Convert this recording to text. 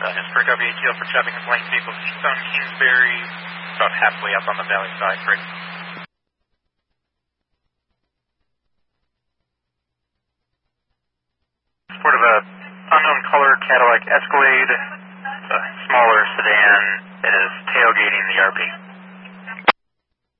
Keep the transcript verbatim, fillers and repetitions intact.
Uh, as per W A T L for traffic and flight vehicles, Keystone, Kingsbury, about halfway up on the valley side, Freddy. Support of a unknown color Cadillac Escalade, a smaller sedan that is tailgating the R P.